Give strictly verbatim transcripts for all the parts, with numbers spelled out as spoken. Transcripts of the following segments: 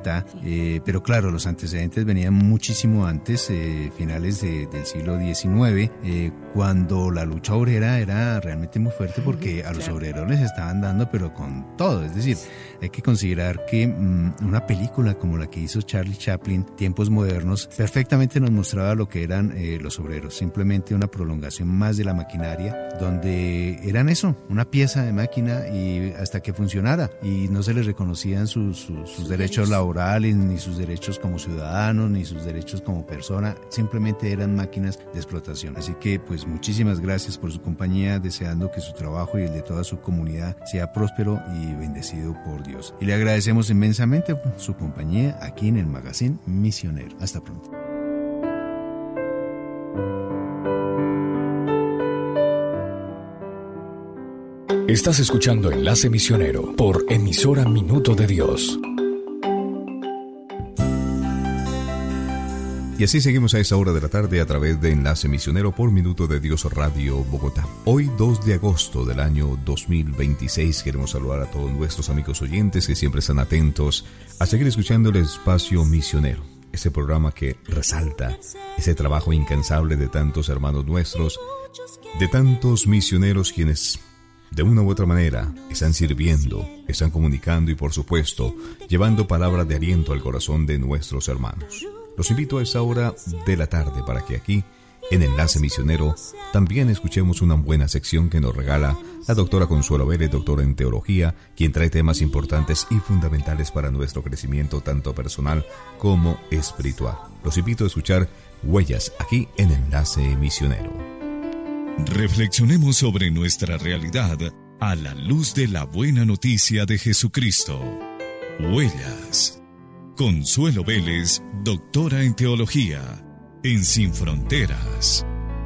Bogotá, eh, pero claro, los antecedentes venían muchísimo antes, eh, finales de, del siglo diecinueve, eh, cuando la lucha obrera era realmente muy fuerte porque a los claro. obreros les estaban dando pero con todo, es decir, hay que considerar que mmm, una película como la que hizo Charlie Chaplin, Tiempos Modernos, perfectamente nos mostraba lo que eran eh, los obreros, simplemente una prolongación más de la maquinaria, donde eran eso, una pieza de máquina y hasta que funcionara, y no se les reconocían sus, sus, sus derechos laborales, ni sus derechos como ciudadanos, ni sus derechos como persona, simplemente eran máquinas de explotación. Así que pues muchísimas gracias por su compañía, deseando que su trabajo y el de toda su comunidad sea próspero y bendecido por Dios. Y le agradecemos inmensamente su compañía aquí en el Magazine Misionero. Hasta pronto. Estás escuchando Enlace Misionero por emisora Minuto de Dios. Y así seguimos a esa hora de la tarde a través de Enlace Misionero por Minuto de Dios Radio Bogotá. Hoy dos de agosto del año dos mil veintiséis queremos saludar a todos nuestros amigos oyentes que siempre están atentos a seguir escuchando el Espacio Misionero, ese programa que resalta ese trabajo incansable de tantos hermanos nuestros, de tantos misioneros quienes de una u otra manera están sirviendo, están comunicando y por supuesto llevando palabras de aliento al corazón de nuestros hermanos. Los invito a esta hora de la tarde para que aquí, en Enlace Misionero, también escuchemos una buena sección que nos regala la doctora Consuelo Vélez, doctora en teología, quien trae temas importantes y fundamentales para nuestro crecimiento tanto personal como espiritual. Los invito a escuchar Huellas aquí en Enlace Misionero. Reflexionemos sobre nuestra realidad a la luz de la buena noticia de Jesucristo. Huellas. Consuelo Vélez, doctora en teología, en Sin Fronteras.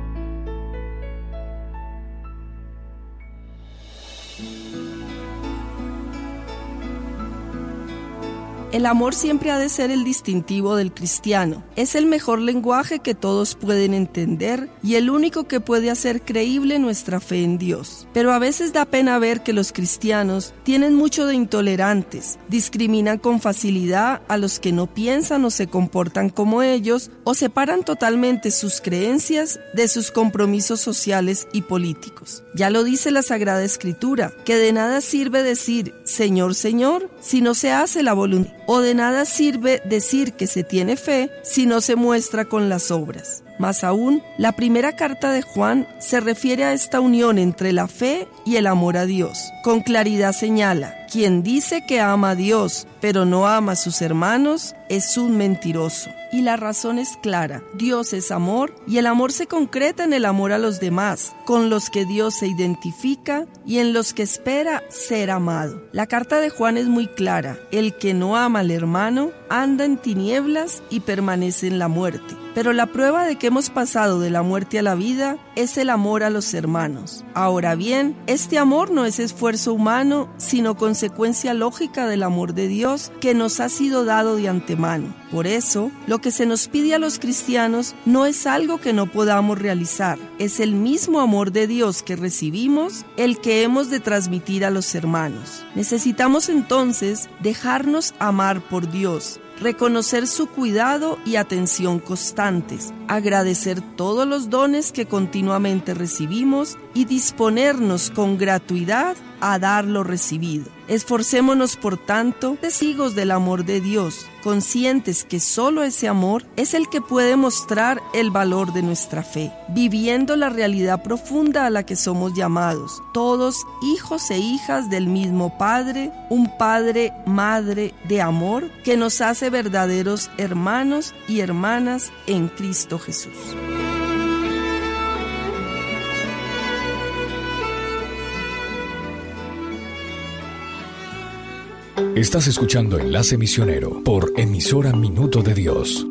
El amor siempre ha de ser el distintivo del cristiano. Es el mejor lenguaje que todos pueden entender y el único que puede hacer creíble nuestra fe en Dios. Pero a veces da pena ver que los cristianos tienen mucho de intolerantes, discriminan con facilidad a los que no piensan o se comportan como ellos, o separan totalmente sus creencias de sus compromisos sociales y políticos. Ya lo dice la Sagrada Escritura, que de nada sirve decir Señor, Señor, si no se hace la voluntad. O de nada sirve decir que se tiene fe si no se muestra con las obras. Más aún, la primera carta de Juan se refiere a esta unión entre la fe y el amor a Dios. Con claridad señala, quien dice que ama a Dios, pero no ama a sus hermanos, es un mentiroso. Y la razón es clara, Dios es amor y el amor se concreta en el amor a los demás, con los que Dios se identifica y en los que espera ser amado. La carta de Juan es muy clara, el que no ama al hermano anda en tinieblas y permanece en la muerte. Pero la prueba de que hemos pasado de la muerte a la vida es el amor a los hermanos. Ahora bien, este amor no es esfuerzo humano, sino consecuencia lógica del amor de Dios que nos ha sido dado de antemano. Por eso, lo que se nos pide a los cristianos no es algo que no podamos realizar, es el mismo amor de Dios que recibimos el que hemos de transmitir a los hermanos. Necesitamos entonces dejarnos amar por Dios, reconocer su cuidado y atención constantes, agradecer todos los dones que continuamente recibimos y disponernos con gratuidad a dar lo recibido. Esforcémonos, por tanto, testigos del amor de Dios, conscientes que solo ese amor es el que puede mostrar el valor de nuestra fe, viviendo la realidad profunda a la que somos llamados, todos hijos e hijas del mismo Padre, un Padre, Madre de amor, que nos hace verdaderos hermanos y hermanas en Cristo Jesús. Estás escuchando Enlace Misionero por emisora Minuto de Dios.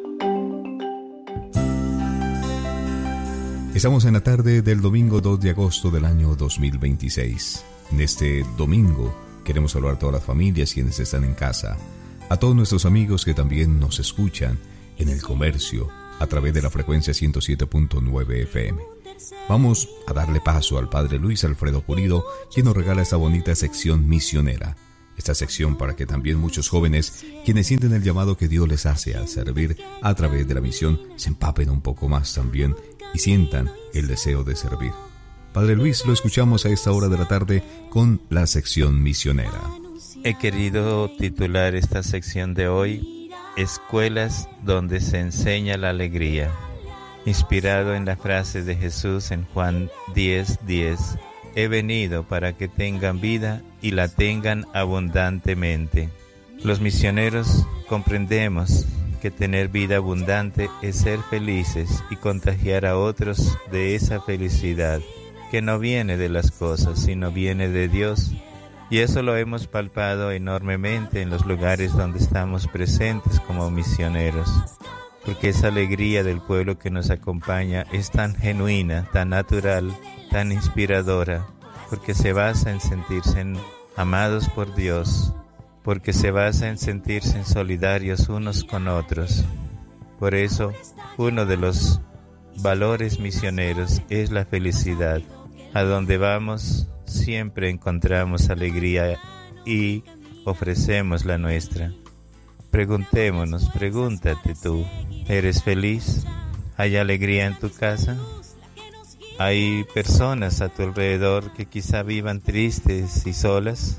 Estamos en la tarde del domingo dos de agosto del año dos mil veintiséis. En este domingo queremos saludar a todas las familias quienes están en casa, a todos nuestros amigos que también nos escuchan en el comercio a través de la frecuencia ciento siete punto nueve F M. Vamos a darle paso al Padre Luis Alfredo Pulido, quien nos regala esta bonita sección misionera. esta sección para que también muchos jóvenes, quienes sienten el llamado que Dios les hace a servir a través de la misión, se empapen un poco más también y sientan el deseo de servir. Padre Luis, lo escuchamos a esta hora de la tarde con la sección misionera. He querido titular esta sección de hoy, Escuelas donde se enseña la alegría, inspirado en la frase de Jesús en Juan diez diez. He venido para que tengan vida y la tengan abundantemente. Los misioneros comprendemos que tener vida abundante es ser felices y contagiar a otros de esa felicidad, que no viene de las cosas, sino viene de Dios. Y eso lo hemos palpado enormemente en los lugares donde estamos presentes como misioneros, porque esa alegría del pueblo que nos acompaña es tan genuina, tan natural, tan inspiradora, porque se basa en sentirse amados por Dios, porque se basa en sentirse solidarios unos con otros. Por eso, uno de los valores misioneros es la felicidad. A donde vamos, siempre encontramos alegría y ofrecemos la nuestra. Preguntémonos, pregúntate tú, ¿eres feliz? ¿Hay alegría en tu casa? ¿Hay personas a tu alrededor que quizá vivan tristes y solas?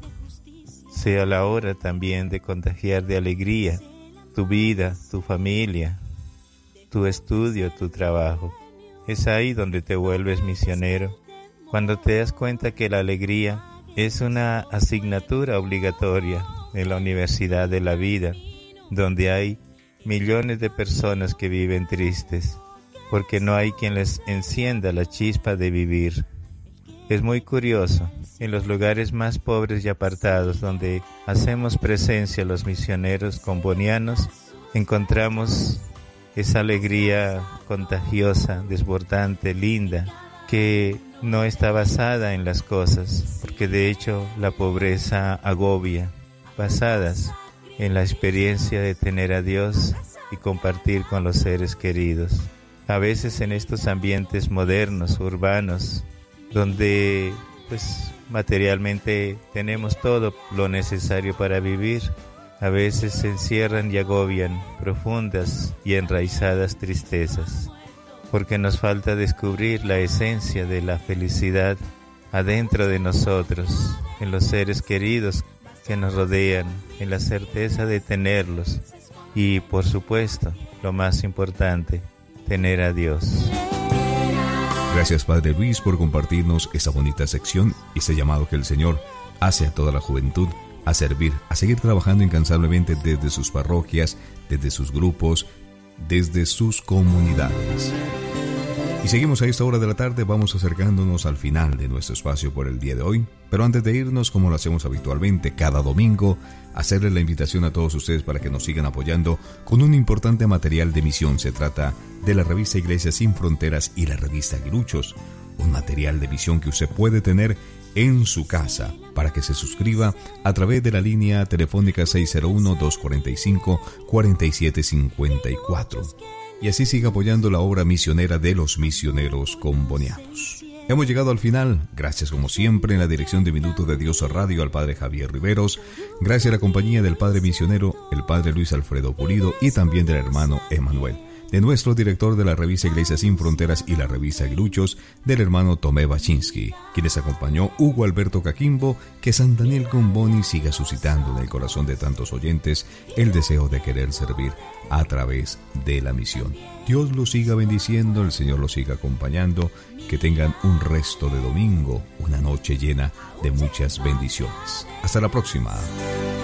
Sea la hora también de contagiar de alegría tu vida, tu familia, tu estudio, tu trabajo. Es ahí donde te vuelves misionero, cuando te das cuenta que la alegría es una asignatura obligatoria en la universidad de la vida, donde hay millones de personas que viven tristes, porque no hay quien les encienda la chispa de vivir. Es muy curioso, en los lugares más pobres y apartados donde hacemos presencia los misioneros combonianos, encontramos esa alegría contagiosa, desbordante, linda, que no está basada en las cosas, porque de hecho la pobreza agobia, basadas en la experiencia de tener a Dios y compartir con los seres queridos. A veces en estos ambientes modernos, urbanos, donde pues materialmente tenemos todo lo necesario para vivir, a veces se encierran y agobian profundas y enraizadas tristezas, porque nos falta descubrir la esencia de la felicidad adentro de nosotros, en los seres queridos que nos rodean, en la certeza de tenerlos y, por supuesto, lo más importante, tener a Dios. Gracias, Padre Luis, por compartirnos esta bonita sección y ese llamado que el Señor hace a toda la juventud a servir, a seguir trabajando incansablemente desde sus parroquias, desde sus grupos, desde sus comunidades. Y seguimos a esta hora de la tarde, vamos acercándonos al final de nuestro espacio por el día de hoy, pero antes de irnos, como lo hacemos habitualmente cada domingo, hacerles la invitación a todos ustedes para que nos sigan apoyando con un importante material de misión. Se trata de la revista Iglesias Sin Fronteras y la revista Aguiluchos, un material de misión que usted puede tener en su casa, para que se suscriba a través de la línea telefónica seis cero uno, dos cuatro cinco, cuatro siete cinco cuatro. Y así siga apoyando la obra misionera de los misioneros combonianos. Hemos llegado al final. Gracias como siempre en la dirección de Minuto de Dios Radio al Padre Javier Riveros. Gracias a la compañía del Padre Misionero, el Padre Luis Alfredo Pulido y también del hermano Emanuel. De nuestro director de la revista Iglesias Sin Fronteras y la revista Aguiluchos, del hermano Tomé Baczynski, quienes acompañó Hugo Alberto Caquimbo. Que San Daniel Comboni siga suscitando en el corazón de tantos oyentes el deseo de querer servir a través de la misión. Dios los siga bendiciendo, el Señor los siga acompañando, que tengan un resto de domingo, una noche llena de muchas bendiciones. Hasta la próxima.